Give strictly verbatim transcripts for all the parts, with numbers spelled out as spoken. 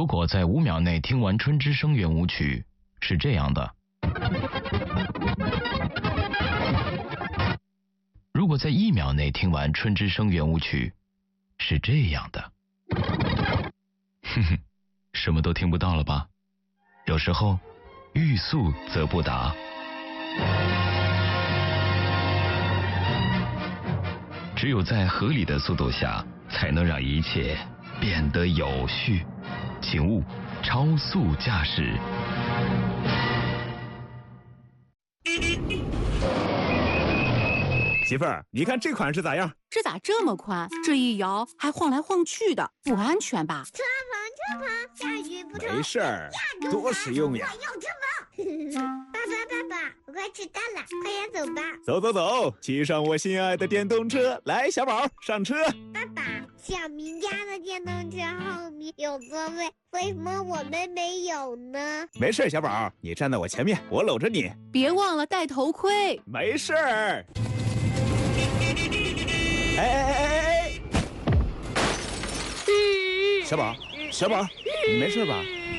如果在五秒内听完春之声圆舞曲，是这样的。如果在一秒内听完春之声圆舞曲，是这样的。哼哼，什么都听不到了吧？有时候欲速则不达。只有在合理的速度下，才能让一切变得有序。请勿超速驾驶。 媳妇儿，你看这款是咋样？ 这咋这么宽？这一摇还晃来晃去的，不安全吧？ 车棚，车棚，下雨不成。 没事儿，多实用呀！ 我要车棚。爸爸，爸爸，我快迟到了，快点走吧。 走走走，骑上我心爱的电动车，来，小宝上车。 爸爸，小明家的电动车后面有座位，为什么我们没有呢？ 没事，小宝，你站在我前面，我搂着你。 别忘了戴头盔。 没事儿。哎哎哎哎哎！小宝，小宝，你没事吧？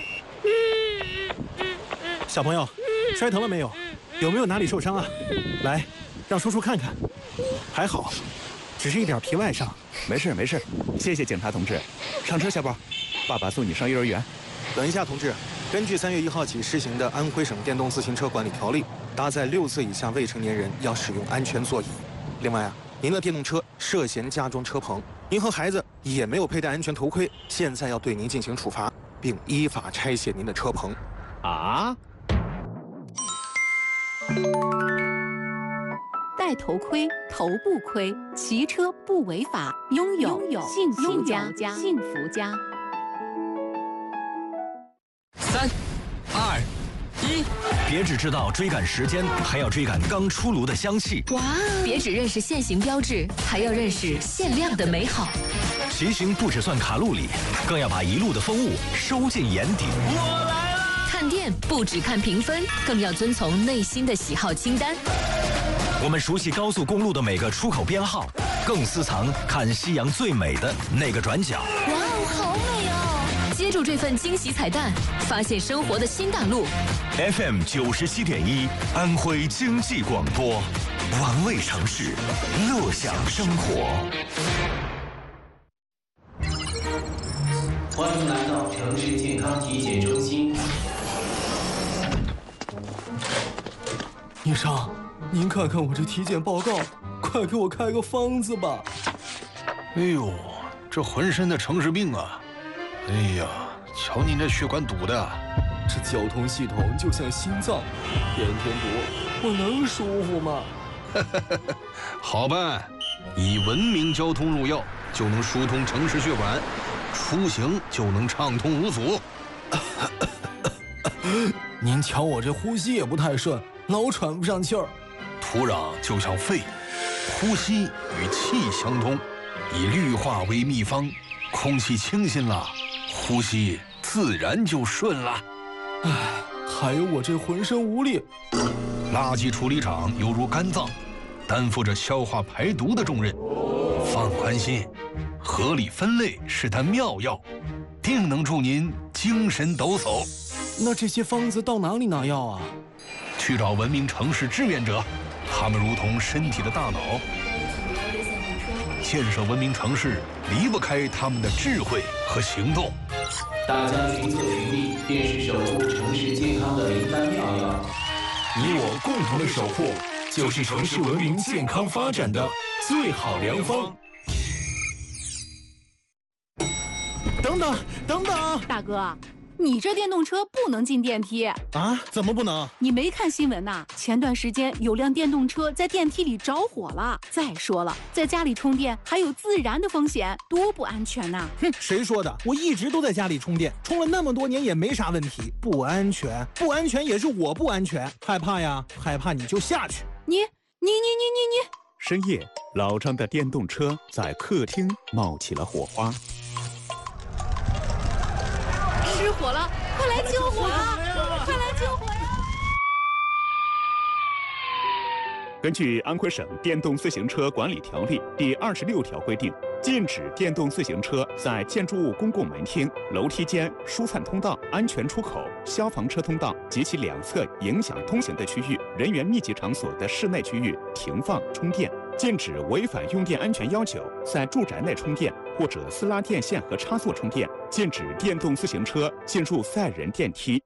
小朋友，摔疼了没有？有没有哪里受伤啊？来，让叔叔看看。还好，只是一点皮外伤。 没事没事，谢谢警察同志。上车，小宝，爸爸送你上幼儿园。 等一下，同志，根据三月一号起施行的《安徽省电动自行车管理条例》，搭载六岁以下未成年人要使用安全座椅。另外啊，您的电动车涉嫌加装车棚，您和孩子也没有佩戴安全头盔，现在要对您进行处罚，并依法拆卸您的车棚。 啊？ 戴头盔，头不盔，骑车不违法，拥有拥有幸福家，幸福家。 三、二、一，别只知道追赶时间，还要追赶刚出炉的香气。 哇！别只认识限行标志，还要认识限量的美好。 骑行不只算卡路里，更要把一路的风物收进眼底。我来了！ 看店不只看评分，更要遵从内心的喜好清单。 我们熟悉高速公路的每个出口编号，更私藏看夕阳最美的那个转角。 哇哦，好美哦！接住这份惊喜彩蛋，发现生活的新大陆。 F M 九十七点一，安徽经济广播，玩味城市，乐享生活。 欢迎来到城市健康体检中心。 医生，您看看我这体检报告，快给我开个方子吧。 哎呦，这浑身的城市病啊！哎呀，瞧您这血管堵的， 这交通系统就像心脏，天天堵，我能舒服吗？ 好办，以文明交通入药，就能疏通城市血管，出行就能畅通无阻。 您瞧我这呼吸也不太顺，老喘不上气儿。 土壤就像肺，呼吸与气相通，以绿化为秘方，空气清新了，呼吸自然就顺了。 唉，还有我这浑身无力。 垃圾处理厂犹如肝脏，担负着消化排毒的重任。放宽心，合理分类是它妙药，定能助您精神抖擞。 那这些方子到哪里拿药啊？ 去找文明城市志愿者，他们如同身体的大脑。建设文明城市离不开他们的智慧和行动。 大家群策群力，便是守护城市健康的灵丹妙药。 你我共同的守护，就是城市文明健康发展的最好良方。 等等等等， 大哥，你这电动车不能进电梯啊？怎么不能？ 你没看新闻呐？前段时间有辆电动车在电梯里着火了。再说了，在家里充电还有自燃的风险，多不安全呐！ 哼，谁说的？我一直都在家里充电，充了那么多年也没啥问题。不安全，不安全也是我不安全。害怕呀，害怕你就下去。 你你你你你你！ 深夜，老张的电动车在客厅冒起了火花。 失火了，快来救火啊！快来救火呀！ 根据安徽省电动自行车管理条例第二十六条规定， 禁止电动自行车在建筑物公共门厅、楼梯间、疏散通道、安全出口、消防车通道及其两侧影响通行的区域、人员密集场所的室内区域停放充电。禁止违反用电安全要求在住宅内充电或者私拉电线和插座充电。禁止电动自行车进入载人电梯。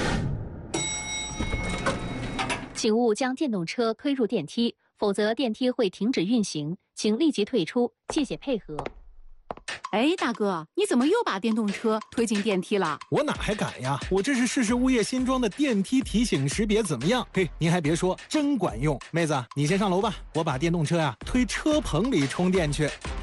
请勿将电动车推入电梯，否则电梯会停止运行，请立即退出，谢谢配合。 哎，大哥，你怎么又把电动车推进电梯了？ 我哪还敢呀！我这是试试物业新装的电梯提醒识别，怎么样？嘿，您还别说，真管用。妹子，你先上楼吧，我把电动车呀、啊、推车棚里充电去。